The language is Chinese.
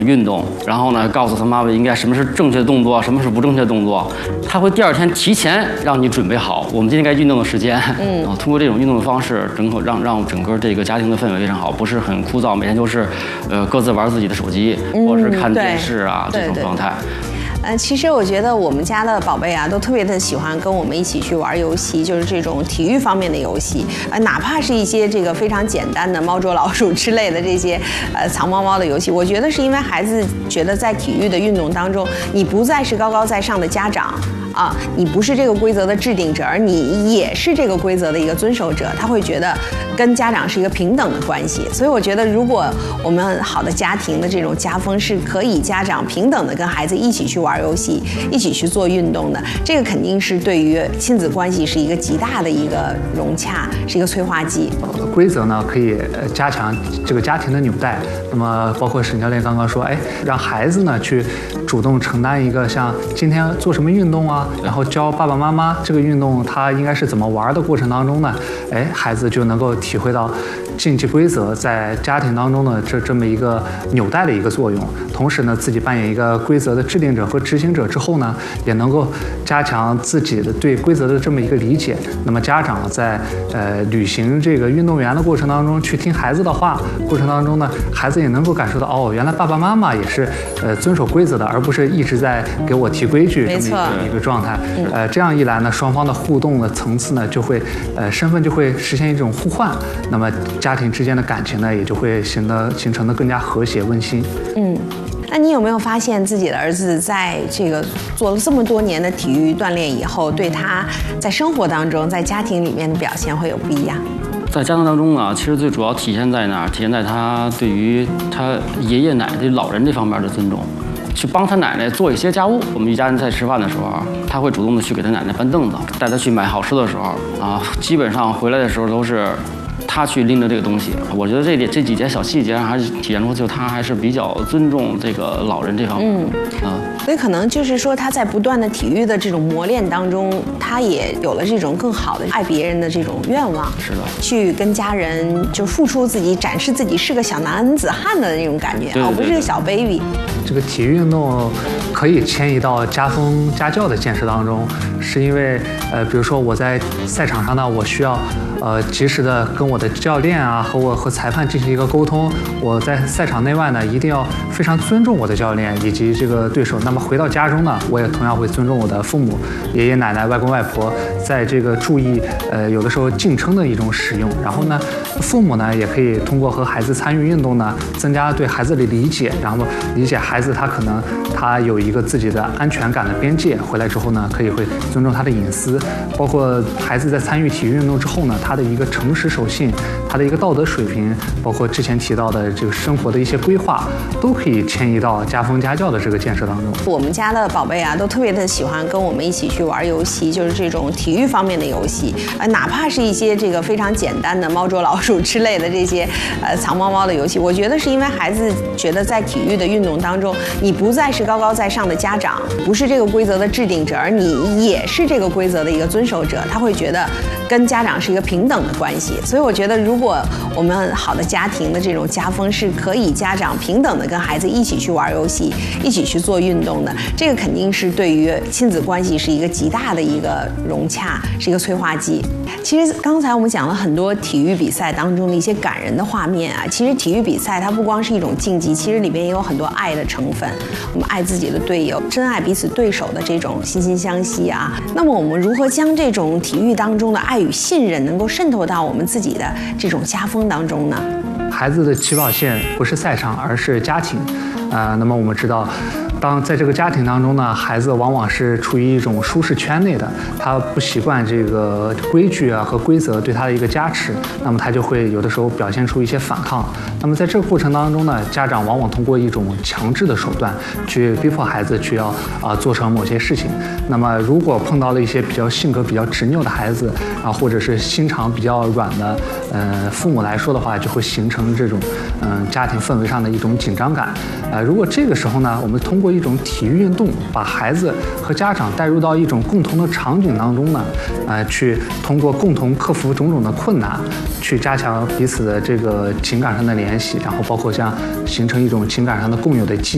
运动，然后呢，告诉他妈妈应该什么是正确的动作，什么是不正确的动作，他会第2天提前让你准备好我们今天该运动的时间。然后通过这种运动的方式，让整个这个家庭的氛围非常好，不是很枯燥，每天就是各自玩自己的手机，或者是看电视啊这种状态。 其实我觉得我们家的宝贝啊，都特别的喜欢跟我们一起去玩游戏，就是这种体育方面的游戏，哪怕是一些这个非常简单的猫捉老鼠之类的这些藏猫猫的游戏，我觉得是因为孩子觉得在体育的运动当中，你不再是高高在上的家长。你不是这个规则的制定者，而你也是这个规则的一个遵守者，他会觉得跟家长是一个平等的关系。所以我觉得，如果我们好的家庭的这种家风是可以家长平等的跟孩子一起去玩游戏，一起去做运动的，这个肯定是对于亲子关系是一个极大的一个融洽，是一个催化剂。 规则呢可以加强这个家庭的纽带。那么包括沈教练刚刚说，让孩子呢去主动承担一个像今天做什么运动啊，然后教爸爸妈妈这个运动他应该是怎么玩的过程当中呢，孩子就能够体会到竞技规则在家庭当中的这么一个纽带的一个作用。同时呢，自己扮演一个规则的制定者和执行者之后呢，也能够加强自己的对规则的这么一个理解。那么家长在履行这个运动员的过程当中，去听孩子的话过程当中呢，孩子也能够感受到原来爸爸妈妈也是遵守规则的，而不是一直在给我提规矩这么一个状态。这样一来呢，双方的互动的层次呢就会身份就会实现一种互换，那么家庭之间的感情呢也就会形成的更加和谐温馨。 那你有没有发现自己的儿子在这个做了这么多年的体育锻炼以后，对他在生活当中，在家庭里面的表现会有不一样？ 在家庭当中呢，其实最主要体现在哪儿？体现在他对于他爷爷奶奶、老人这方面的尊重，去帮他奶奶做一些家务。我们一家人在吃饭的时候，他会主动的去给他奶奶搬凳子，带他去买好吃的时候基本上回来的时候都是他去拎着这个东西。我觉得这几节小细节还是体现出就他还是比较尊重这个老人这方面。 所以可能就是说他在不断的体育的这种磨练当中，他也有了这种更好的爱别人的这种愿望。 是的， 去跟家人就付出自己，展示自己是个小男子汉的那种感觉，不是个小 baby。 这个体育运动可以迁移到家风家教的建设当中，是因为比如说我在赛场上呢，我需要及时的跟我的教练啊和裁判进行一个沟通。我在赛场内外呢，一定要非常尊重我的教练以及这个对手。那么回到家中呢，我也同样会尊重我的父母、爷爷奶奶、外公外婆，在这个注意有的时候敬称的一种使用。然后呢，父母呢也可以通过和孩子参与运动呢，增加对孩子的理解，然后理解孩子他有一个自己的安全感的边界，回来之后呢，会尊重他的隐私。包括孩子在参与体育运动之后呢，他的一个诚实守信，他的一个道德水平，包括之前提到的这个生活的一些规划，都可以迁移到家风家教的这个建设当中。 我们家的宝贝啊，都特别的喜欢跟我们一起去玩游戏，就是这种体育方面的游戏，哪怕是一些这个非常简单的猫捉老鼠之类的这些藏猫猫的游戏，我觉得是因为孩子觉得在体育的运动当中，你不再是高高在上的家长，不是这个规则的制定者，而你也是这个规则的一个遵守者，他会觉得跟家长是一个平等的关系。所以我觉得，如果我们好的家庭的这种家风是可以家长平等的跟孩子一起去玩游戏，一起去做运动的，这个肯定是对于亲子关系是一个极大的一个融洽，是一个催化剂。其实刚才我们讲了很多体育比赛当中的一些感人的画面啊，其实体育比赛它不光是一种竞技，其实里边也有很多爱的成分。我们爱自己的队友，珍爱彼此对手的这种惺惺相惜啊。那么我们如何将这种体育当中的爱与信任能够渗透到我们自己的这种家风当中呢？ 孩子的起跑线不是赛场，而是家庭。那么我们知道，当在这个家庭当中呢，孩子往往是处于一种舒适圈内的，他不习惯这个规矩啊和规则对他的一个加持，那么他就会有的时候表现出一些反抗。那么在这个过程当中呢，家长往往通过一种强制的手段去逼迫孩子去要做成某些事情。那么如果碰到了一些性格比较执拗的孩子或者是心肠比较软的父母来说的话，就会形成这种家庭氛围上的一种紧张感。如果这个时候呢，我们通过一种体育运动，把孩子和家长带入到一种共同的场景当中呢，去通过共同克服种种的困难，去加强彼此的这个情感上的联系，然后包括像形成一种情感上的共有的记忆。